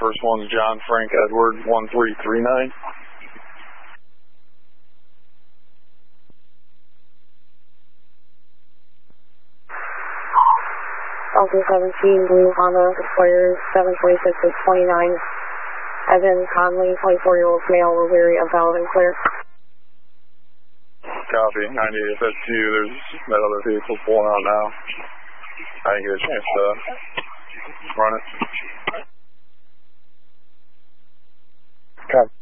First one's John Frank Edward 1339. Alpha 17, Blue Honda Explorer 726-29. Evan Conley, 24-year-old male, Revere, valid and clear. Copy, 98, if that's you, there's that other vehicle pulling out now. I didn't get a chance to run it. Copy.